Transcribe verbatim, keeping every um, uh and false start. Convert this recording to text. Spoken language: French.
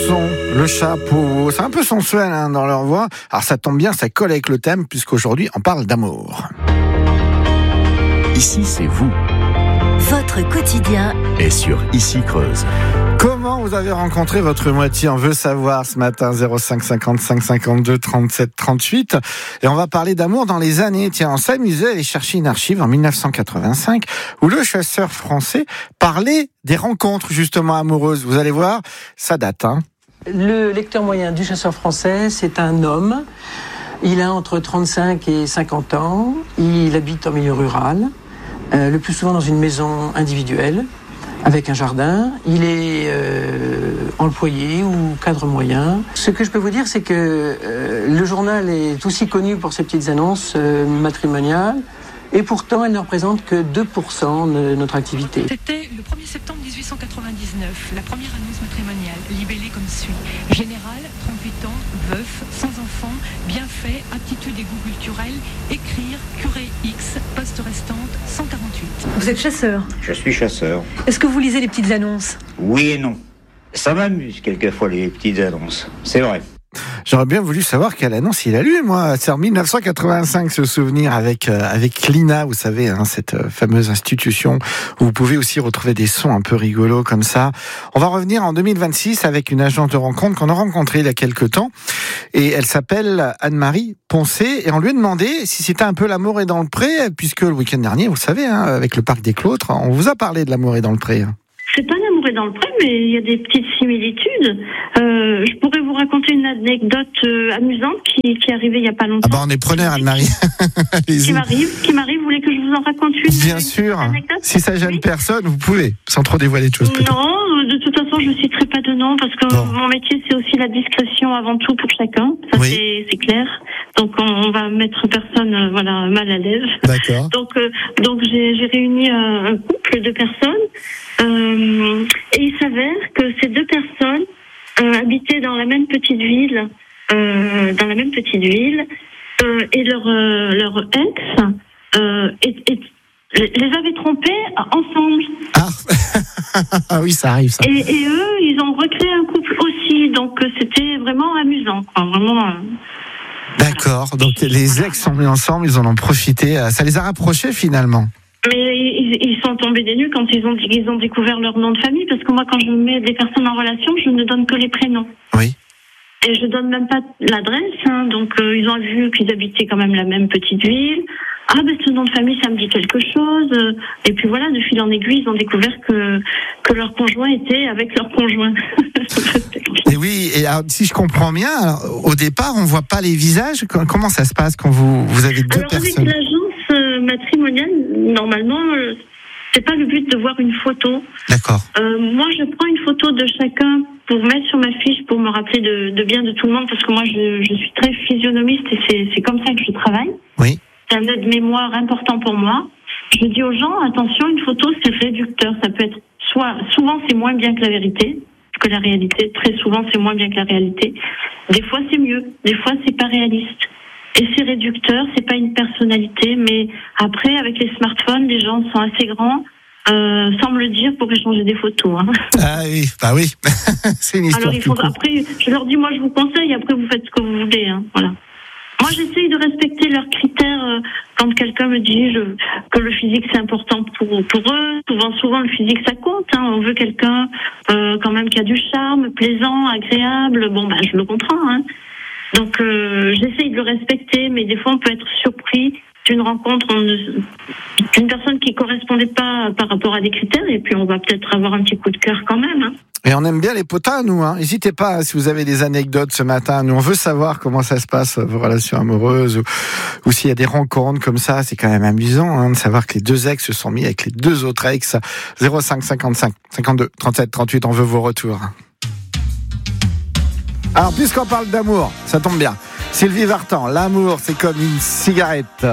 son, le chapeau, c'est un peu sensuel hein, dans leur voix. Alors ça tombe bien, ça colle avec le thème puisqu'aujourd'hui on parle d'amour. Ici c'est vous. Votre quotidien est sur Ici Creuse. Comment vous avez rencontré votre moitié? On veut savoir ce matin. Zéro cinq cinquante-cinq cinquante-deux trente-sept trente-huit. Et on va parler d'amour dans les années. Tiens, on s'amusait à aller chercher une archive en dix-neuf cent quatre-vingt-cinq où le chasseur français parlait des rencontres justement amoureuses. Vous allez voir, ça date. Hein. Le lecteur moyen du chasseur français, c'est un homme. Il a entre trente-cinq et cinquante ans. Il habite en milieu rural, euh, le plus souvent dans une maison individuelle, avec un jardin. Il est euh, employé ou cadre moyen. Ce que je peux vous dire, c'est que euh, le journal est aussi connu pour ses petites annonces euh, matrimoniales, et pourtant elle ne représente que deux pour cent de notre activité. C'était le premier septembre dix-huit cent quatre-vingt-dix-neuf, la première annonce matrimoniale, libellée comme suit. Général, trente-huit ans, veuf, sans enfant, bien fait, aptitude et goût culturel, écrire, curé X, poste restante, cent quarante-huit. Vous êtes chasseur? Je suis chasseur. Est-ce que vous lisez les petites annonces? Oui et non. Ça m'amuse quelquefois les petites annonces, c'est vrai. J'aurais bien voulu savoir quelle annonce il a lu, moi. C'est en dix-neuf cent quatre-vingt-cinq, ce souvenir avec euh, avec l'I N A, vous savez, hein, cette euh, fameuse institution où vous pouvez aussi retrouver des sons un peu rigolos comme ça. On va revenir en deux mille vingt-six avec une agence de rencontre qu'on a rencontrée il y a quelques temps. Et elle s'appelle Anne-Marie Poncé. Et on lui a demandé si c'était un peu l'amour est dans le pré, puisque le week-end dernier, vous savez, hein, avec le parc des Cloîtres, on vous a parlé de l'amour est dans le pré. C'est pas l'amour est dans le pré, mais il y a des petites similitudes. Euh, je pourrais vous raconter une anecdote euh, amusante qui, qui est arrivée il y a pas longtemps. Ah bah on est preneur, Anne-Marie. qui m'arrive, qui m'arrive. Vous voulez que je vous en raconte une? Bien sûr. Anecdote? Si ça gêne oui. personne, vous pouvez, sans trop dévoiler de choses. Peut-être. Non, de toute façon, je ne citerai pas de nom parce que bon. Mon métier, c'est aussi la discrétion avant tout pour chacun. Ça, oui. c'est, c'est clair. Donc, on, on va mettre personne, euh, voilà, mal à l'aise. D'accord. Donc, euh, donc j'ai, j'ai réuni un, un couple de personnes. Euh, et il s'avère que ces deux personnes euh, habitaient dans la même petite ville, euh, dans la même petite ville, euh, et leur euh, leur ex euh, et, et, les avait trompés ensemble. Ah, ah oui, ça arrive ça. Et, et eux, ils ont recréé un couple aussi, donc c'était vraiment amusant, quoi, vraiment. Euh, D'accord. Donc les ex sont mis ensemble, ils en ont profité. Ça les a rapprochés finalement. Mais ils, ils sont tombés des nues quand ils ont, ils ont découvert leur nom de famille, parce que moi, quand je mets des personnes en relation, je ne donne que les prénoms. Oui. Et je donne même pas l'adresse, hein, donc euh, ils ont vu qu'ils habitaient quand même la même petite ville. Ah ben ce nom de famille, ça me dit quelque chose. Et puis voilà, de fil en aiguille, ils ont découvert que que leur conjoint était avec leur conjoint. Et oui, et alors, si je comprends bien, alors, au départ, on voit pas les visages. Comment ça se passe quand vous vous avez deux alors, personnes? Avec l'agence euh, matrimoniale, normalement, euh, c'est pas le but de voir une photo. D'accord. Euh, moi, je prends une photo de chacun pour mettre sur ma fiche, pour me rappeler de, de bien de tout le monde, parce que moi, je, je suis très physionomiste et c'est, c'est comme ça que je travaille. Oui. C'est un aide-mémoire important pour moi. Je dis aux gens, attention, une photo, c'est réducteur. Ça peut être soit, souvent, c'est moins bien que la vérité, que la réalité. Très souvent, c'est moins bien que la réalité. Des fois, c'est mieux. Des fois, c'est pas réaliste. Et c'est réducteur, c'est pas une personnalité, mais après, avec les smartphones, les gens sont assez grands, euh, sans me le dire, pour échanger des photos. Hein. Ah oui, bah oui. C'est une histoire. Alors, il faut, après, je leur dis, moi, je vous conseille, après, vous faites ce que vous voulez, hein. Voilà. Moi, j'essaye de respecter leurs critères euh, quand quelqu'un me dit je, que le physique c'est important pour pour eux. Souvent, souvent le physique ça compte. Hein. On veut quelqu'un euh, quand même qui a du charme, plaisant, agréable. Bon, ben je le comprends. Hein. Donc, euh, j'essaye de le respecter, mais des fois on peut être surpris d'une rencontre on ne, d'une personne qui correspondait pas par rapport à des critères, et puis on va peut-être avoir un petit coup de cœur quand même. Hein. Et on aime bien les potins, nous. Hein. N'hésitez pas, si vous avez des anecdotes ce matin. Nous, on veut savoir comment ça se passe, vos relations amoureuses, ou, ou s'il y a des rencontres comme ça. C'est quand même amusant hein, de savoir que les deux ex se sont mis avec les deux autres ex. Zéro cinq cinquante-cinq cinquante-deux trente-sept trente-huit, on veut vos retours. Alors, puisqu'on parle d'amour, ça tombe bien. Sylvie Vartan, l'amour, c'est comme une cigarette.